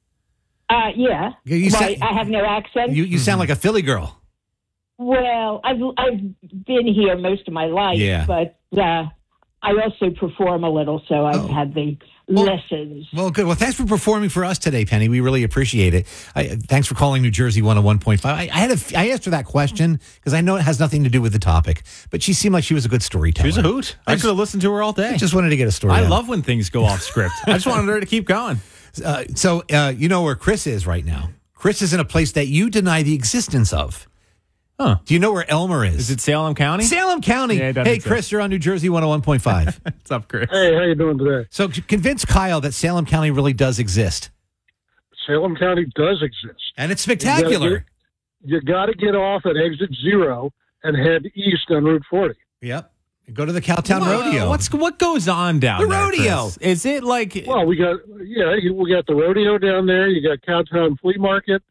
Yeah. Why, I have no accent. You sound like a Philly girl. Well, I've been here most of my life, but I also perform a little, so I've had the lessons. Well, good. Well, thanks for performing for us today, Penny. We really appreciate it. Thanks for calling New Jersey 101.5. I asked her that question because I know it has nothing to do with the topic, but she seemed like she was a good storyteller. She was a hoot. I could have listened to her all day. I just wanted to get a story. I out. love when things go off script. I just wanted her to keep going. So you know where Chris is right now. Chris is in a place that you deny the existence of. Huh. Do you know where Elmer is? Is it Salem County? Salem County. Yeah, hey, Chris, you're on New Jersey 101.5. What's up, Chris? Hey, how you doing today? So convince Kyle that Salem County really does exist. Salem County does exist. And it's spectacular. You got to get off at exit 0 and head east on Route 40. Yep. Go to the Cowtown Rodeo. What goes on down the there, rodeo? Chris? Is it like? Well, we got the rodeo down there. You got Cowtown Flea Market.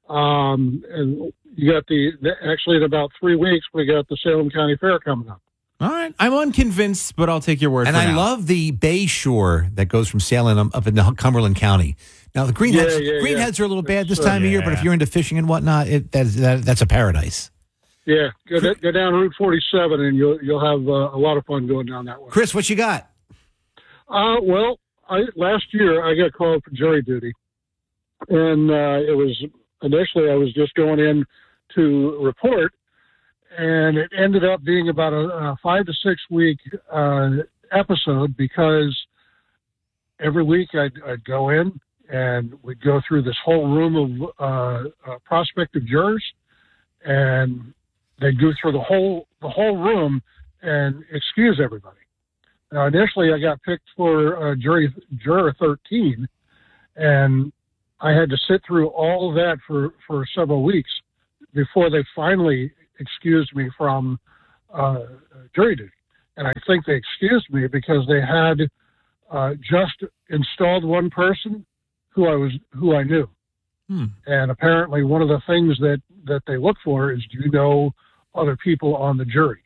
And you got actually in about 3 weeks, we got the Salem County Fair coming up. All right. I'm unconvinced, but I'll take your word and for I now. love the Bay Shore that goes from Salem up into Cumberland County. Now, the greenheads are a little bad this time of year, but if you're into fishing and whatnot, that's a paradise. Yeah, go down Route 47, and you'll have a lot of fun going down that way. Chris, what you got? Well, last year I got called for jury duty, and it was initially I was just going in to report, and it ended up being about a 5 to 6 week episode because every week I'd go in and we'd go through this whole room of prospective jurors, and they'd go through the whole room and excuse everybody. Now, initially, I got picked for juror 13, and I had to sit through all of that for several weeks before they finally excused me from jury duty. And I think they excused me because they had just installed one person who I knew. And apparently, one of the things that they look for is, do you know other people on the jury?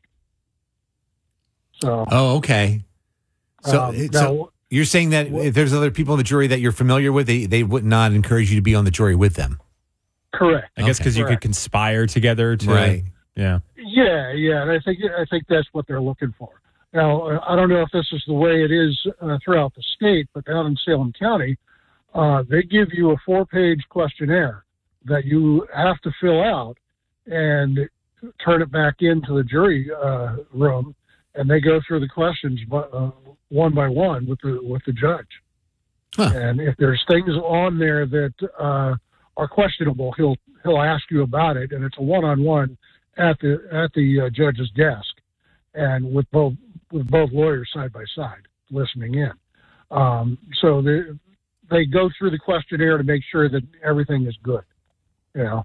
So. Oh, okay. So you're saying that if there's other people in the jury that you're familiar with, they would not encourage you to be on the jury with them? Correct. I guess because you could conspire together to. Right. Yeah. Yeah, and I think that's what they're looking for. Now, I don't know if this is the way it is throughout the state, but down in Salem County, they give you a 4-page questionnaire that you have to fill out and turn it back into the jury room, and they go through the questions one by one with the judge. Huh. And if there's things on there that are questionable, he'll ask you about it, and it's a one-on-one at the judge's desk, and with both lawyers side by side listening in. So they go through the questionnaire to make sure that everything is good. You know.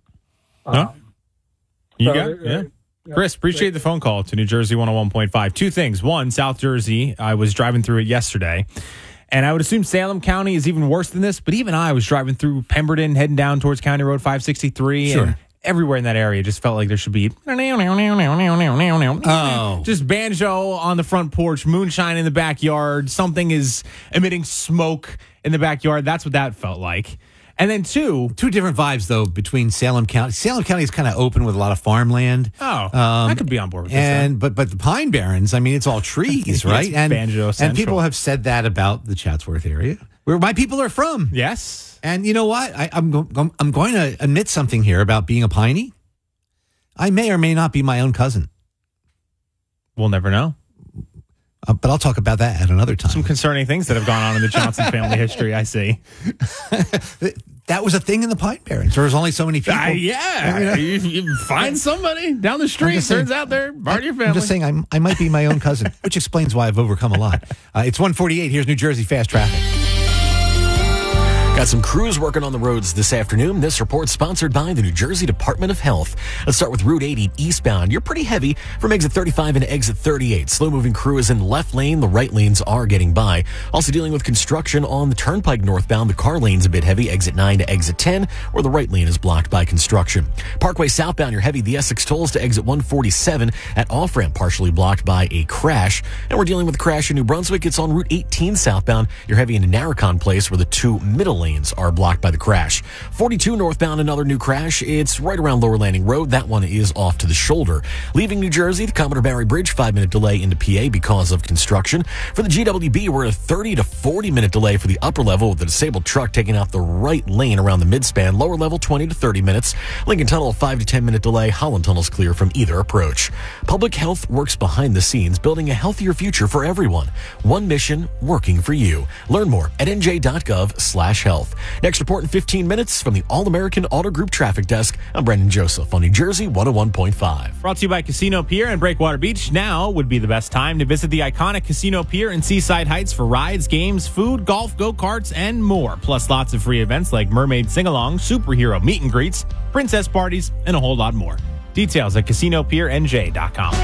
Chris, appreciate the phone call to New Jersey 101.5. Two things. One, South Jersey, I was driving through it yesterday, and I would assume Salem County is even worse than this, but even I was driving through Pemberton, heading down towards County Road 563, and everywhere in that area just felt like there should be just banjo on the front porch, moonshine in the backyard, something is emitting smoke in the backyard. That's what that felt like. And then two different vibes, though, between Salem County. Salem County is kind of open with a lot of farmland. I could be on board with this. But the Pine Barrens, I mean, it's all trees, right? It's banjo central. And people have said that about the Chatsworth area, where my people are from. Yes. And you know what? I'm going to admit something here about being a Piney. I may or may not be my own cousin. We'll never know. But I'll talk about that at another time. Some concerning things that have gone on in the Johnson family history, I see. That was a thing in the Pine Barrens. There was only so many people. You find somebody down the street, turns out they're part of your family. I'm just saying I might be my own cousin, which explains why I've overcome a lot. It's 1:48. Here's New Jersey Fast Traffic. Got some crews working on the roads this afternoon. This report sponsored by the New Jersey Department of Health. Let's start with Route 80 eastbound. You're pretty heavy from exit 35 and exit 38. Slow-moving crew is in left lane. The right lanes are getting by. Also dealing with construction on the Turnpike northbound. The car lane's a bit heavy, exit 9 to exit 10, where the right lane is blocked by construction. Parkway southbound, you're heavy. The Essex tolls to exit 147 at off-ramp, partially blocked by a crash. And we're dealing with a crash in New Brunswick. It's on Route 18 southbound. You're heavy into Narracon Place, where the two middle lanes are blocked by the crash. 42 northbound, another new crash. It's right around Lower Landing Road. That one is off to the shoulder. Leaving New Jersey, the Commodore Barry Bridge, 5-minute delay into PA because of construction. For the GWB, we're at a 30 to 40-minute delay for the upper level with the disabled truck taking out the right lane around the midspan. Lower level, 20 to 30 minutes. Lincoln Tunnel, 5 to 10-minute delay. Holland Tunnel's clear from either approach. Public Health works behind the scenes, building a healthier future for everyone. One mission, working for you. Learn more at nj.gov/health. Next report in 15 minutes from the All-American Auto Group Traffic Desk. I'm Brendan Joseph on New Jersey 101.5. Brought to you by Casino Pier and Breakwater Beach. Now would be the best time to visit the iconic Casino Pier in Seaside Heights for rides, games, food, golf, go-karts, and more. Plus lots of free events like Mermaid Sing-Along, Superhero Meet and Greets, Princess Parties, and a whole lot more. Details at CasinoPierNJ.com.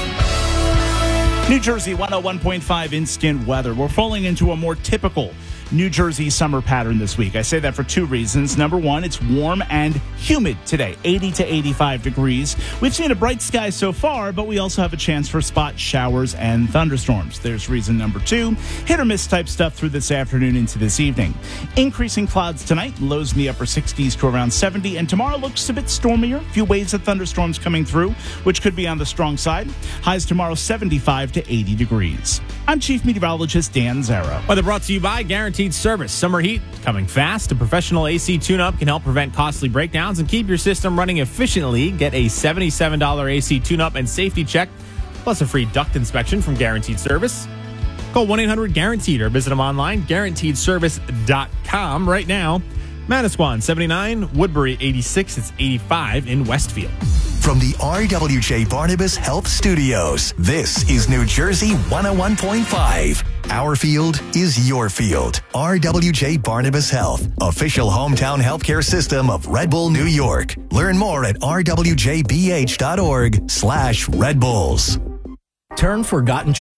New Jersey 101.5 instant weather. We're falling into a more typical New Jersey summer pattern this week. I say that for two reasons. Number one, it's warm and humid today, 80 to 85 degrees. We've seen a bright sky so far, but we also have a chance for spot showers and thunderstorms. There's reason number two, hit or miss type stuff through this afternoon into this evening. Increasing clouds tonight, lows in the upper 60s to around 70, and tomorrow looks a bit stormier. A few waves of thunderstorms coming through, which could be on the strong side. Highs tomorrow 75 to 80 degrees. I'm Chief Meteorologist Dan Zarrow. Weather brought to you by Guaranteed Service. Summer heat coming fast. A professional AC tune-up can help prevent costly breakdowns and keep your system running efficiently. Get a $77 AC tune-up and safety check, plus a free duct inspection from Guaranteed Service. Call 1-800-GUARANTEED or visit them online, guaranteedservice.com. Right now, Manasquan 79, Woodbury 86, it's 85 in Westfield. From the RWJ Barnabas Health Studios, this is New Jersey 101.5. Our field is your field. RWJ Barnabas Health, official hometown healthcare system of Red Bull, New York. Learn more at rwjbh.org/Red Bulls. Turn forgotten